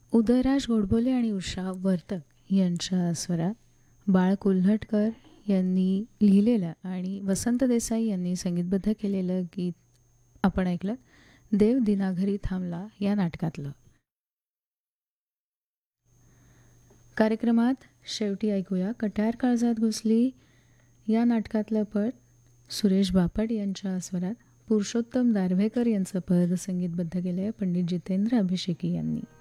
उदयराज गोडबोले आणि उषा वर्तक यांच्या स्वरात बाळ कोल्हटकर यांनी लिहिलेलं आणि वसंत देसाई यांनी संगीतबद्ध केलेलं गीत आपण ऐकलं देव दिनाघरी थांबला या नाटकातलं. कार्यक्रमात शेवटी ऐकूया कट्यार काळजात घुसली या नाटकातलं पद सुरेश बापट यांच्या स्वरात पुरुषोत्तम दारव्हेकर यांचं पद संगीतबद्ध केलं आहे पंडित जितेंद्र अभिषेकी यांनी.